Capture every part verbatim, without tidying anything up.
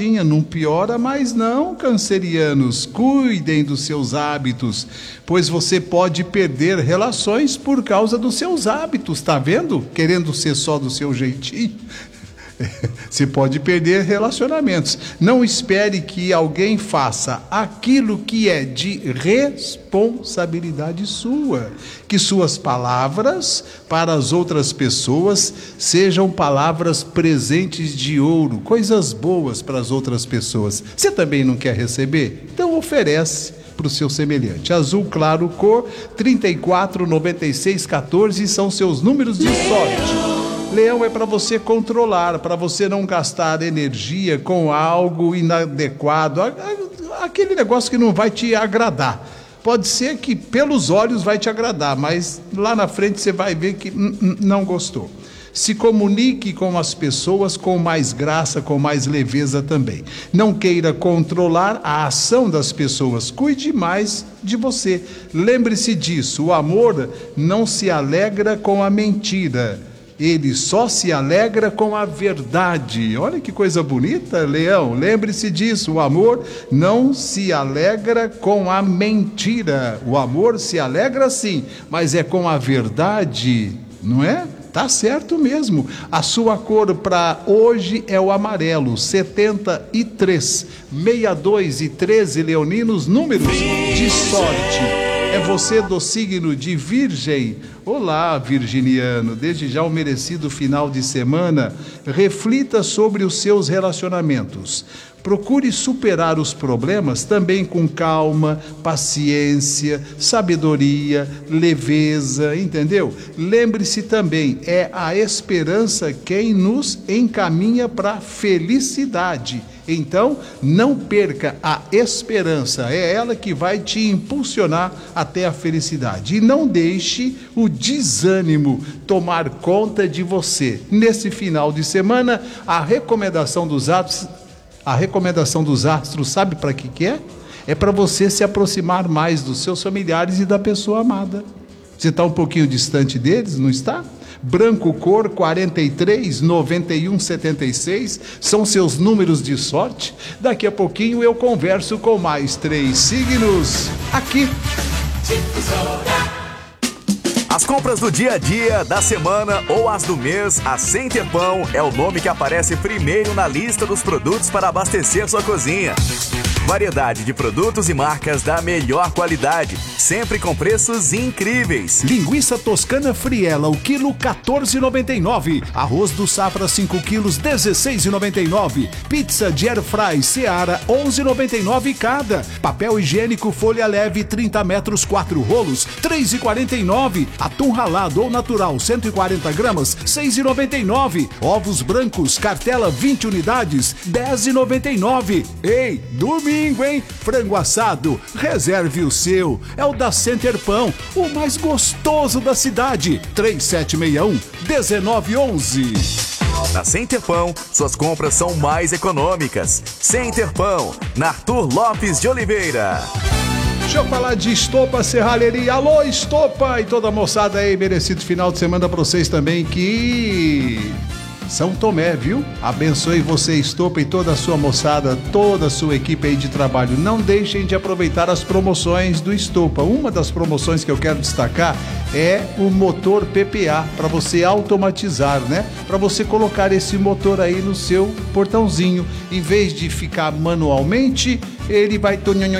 passadinha, não piora mais não, cancerianos. Cuidem dos seus hábitos, pois você pode perder relações por causa dos seus hábitos, tá vendo? Querendo ser só do seu jeitinho. Você pode perder relacionamentos. Não espere que alguém faça aquilo que é de responsabilidade sua. Que suas palavras para as outras pessoas sejam palavras presentes de ouro, coisas boas para as outras pessoas. Você também não quer receber? Então oferece para o seu semelhante. Azul claro, cor trinta e quatro, noventa e seis, quatorze são seus números de sorte. Leão é para você controlar, para você não gastar energia com algo inadequado, aquele negócio que não vai te agradar. Pode ser que pelos olhos vai te agradar, mas lá na frente você vai ver que não gostou. Se comunique com as pessoas com mais graça, com mais leveza também. Não queira controlar a ação das pessoas, cuide mais de você. Lembre-se disso, o amor não se alegra com a mentira. Ele só se alegra com a verdade. Olha que coisa bonita, Leão. Lembre-se disso. O amor não se alegra com a mentira. O amor se alegra sim, mas é com a verdade, não é? Tá certo mesmo. A sua cor para hoje é o amarelo, setenta e três, sessenta e dois e treze leoninos, números de sorte. É você do signo de Virgem. Olá, virginiano, desde já um merecido final de semana. Reflita sobre os seus relacionamentos. Procure superar os problemas também com calma, paciência, sabedoria, leveza, entendeu? Lembre-se também, é a esperança quem nos encaminha para a felicidade. Então, não perca a esperança, é ela que vai te impulsionar até a felicidade. E não deixe o desânimo tomar conta de você. Nesse final de semana, a recomendação dos astros, a recomendação dos astros, sabe para que que é? É para você se aproximar mais dos seus familiares e da pessoa amada. Você está um pouquinho distante deles, não está? Branco cor quarenta e três, noventa e um, setenta e seis são seus números de sorte. Daqui a pouquinho eu converso com mais três signos aqui. As compras do dia a dia, da semana ou as do mês, a Center Pão é o nome que aparece primeiro na lista dos produtos para abastecer sua cozinha. Variedade de produtos e marcas da melhor qualidade, sempre com preços incríveis. Linguiça toscana Friela, o quilo quatorze e noventa e nove. Arroz do Safra cinco quilos, dezesseis e noventa e nove. Pizza de air fry Seara, onze e noventa e nove cada. Papel higiênico folha leve trinta metros, quatro rolos, três e quarenta e nove. Atum ralado ou natural cento e quarenta gramas, seis e noventa e nove. Ovos brancos cartela vinte unidades, dez e noventa e nove. Ei, domingo, hein? Frango assado, reserve o seu. É o da Center Pão, o mais gostoso da cidade. três sete seis um, um nove um um. Na Center Pão, suas compras são mais econômicas. Center Pão, na Arthur Lopes de Oliveira. Deixa eu falar de Estopa Serralheria. Alô, Estopa! E toda a moçada aí, merecido final de semana pra vocês também, que... São Tomé, viu? Abençoe você, Estopa, e toda a sua moçada, toda a sua equipe aí de trabalho. Não deixem de aproveitar as promoções do Estopa. Uma das promoções que eu quero destacar é o motor P P A, para você automatizar, né? Para você colocar esse motor aí no seu portãozinho. Em vez de ficar manualmente, ele vai...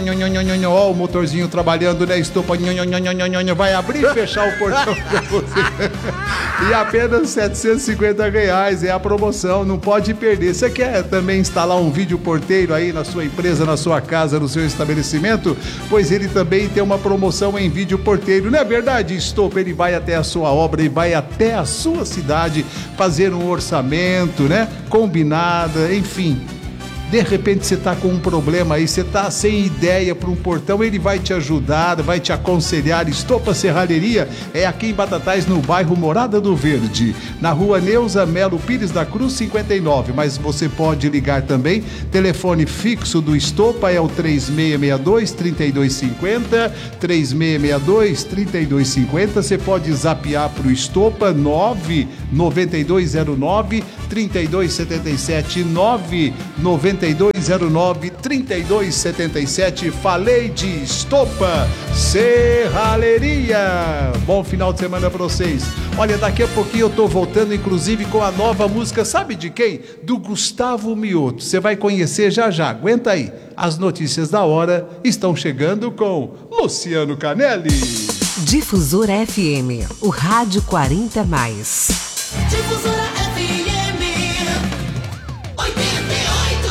Ó, o motorzinho trabalhando, né? Estopa, vai abrir e fechar o portão para você. E apenas setecentos e cinquenta reais é a promoção, não pode perder. Você quer também instalar um vídeo porteiro aí na sua empresa, na sua casa, no seu estabelecimento? Pois ele também tem uma promoção em vídeo porteiro. Não é verdade, Estopa? Ele vai até a sua obra e vai até a sua cidade fazer um orçamento, né? Combinada, enfim. De repente você está com um problema aí, você está sem ideia para um portão, ele vai te ajudar, vai te aconselhar. Estopa Serralheria é aqui em Batatais, no bairro Morada do Verde, na rua Neuza Melo Pires da Cruz cinquenta e nove, mas você pode ligar também, telefone fixo do Estopa é o três seis seis dois, três dois cinco zero, três seis seis dois, três dois cinco zero, você pode zapear para o Estopa nove nove dois zero nove, trinta e dois setenta e sete, nove noventa e dois zero nove, trinta e dois setenta e sete. Falei de estopa, serralheria. Bom final de semana pra vocês. Olha, daqui a pouquinho eu tô voltando, inclusive, com a nova música, sabe de quem? Do Gustavo Mioto. Você vai conhecer já já, aguenta aí. As notícias da hora estão chegando com Luciano Canelli. Difusora F M, o rádio quarenta mais. Difusora F M oitenta e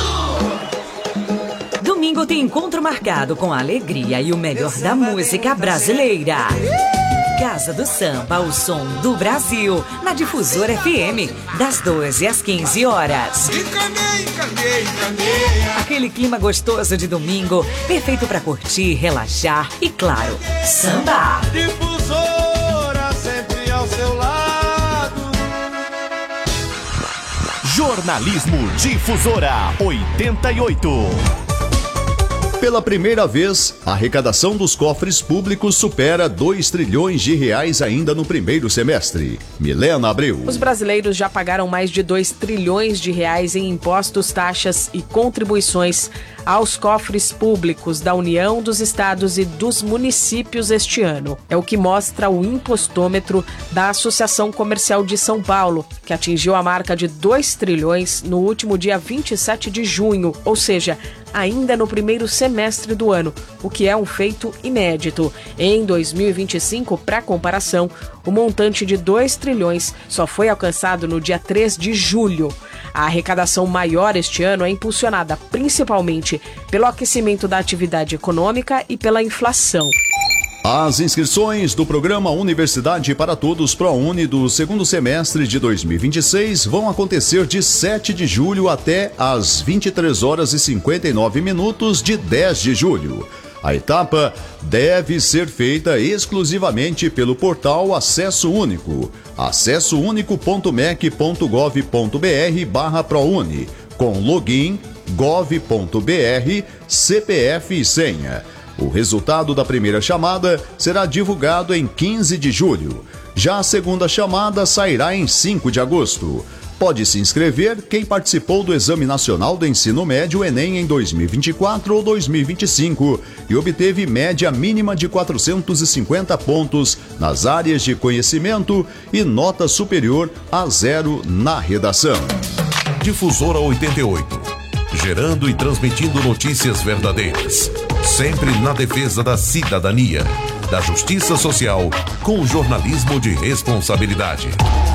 oito. Domingo tem encontro marcado com a alegria e o melhor da música brasileira. Casa do Samba, o som do Brasil, na Difusora F M, das doze às quinze horas. Aquele clima gostoso de domingo, perfeito para curtir, relaxar e, claro, samba. Difusora sempre ao seu lado. Jornalismo Difusora oitenta e oito. Pela primeira vez, a arrecadação dos cofres públicos supera dois trilhões de reais ainda no primeiro semestre. Milena Abreu. Os brasileiros já pagaram mais de dois trilhões de reais em impostos, taxas e contribuições aos cofres públicos da União, dos estados e dos municípios este ano. É o que mostra o impostômetro da Associação Comercial de São Paulo, que atingiu a marca de dois trilhões no último dia vinte e sete de junho, ou seja, ainda no primeiro semestre do ano, o que é um feito inédito. Em dois mil e vinte e cinco, para comparação, o montante de dois trilhões só foi alcançado no dia três de julho. A arrecadação maior este ano é impulsionada principalmente pelo aquecimento da atividade econômica e pela inflação. As inscrições do programa Universidade para Todos ProUni do segundo semestre de dois mil e vinte e seis vão acontecer de sete de julho até às vinte e três horas e cinquenta e nove minutos de dez de julho. A etapa deve ser feita exclusivamente pelo portal Acesso Único, acesso único ponto mec ponto gov ponto br barra ProUni, com login, gov ponto br, C P F e senha. O resultado da primeira chamada será divulgado em quinze de julho. Já a segunda chamada sairá em cinco de agosto. Pode se inscrever quem participou do Exame Nacional do Ensino Médio Enem em dois mil e vinte e quatro ou dois mil e vinte e cinco e obteve média mínima de quatrocentos e cinquenta pontos nas áreas de conhecimento e nota superior a zero na redação. Difusora oitenta e oito. Gerando e transmitindo notícias verdadeiras. Sempre na defesa da cidadania, da justiça social, com jornalismo de responsabilidade.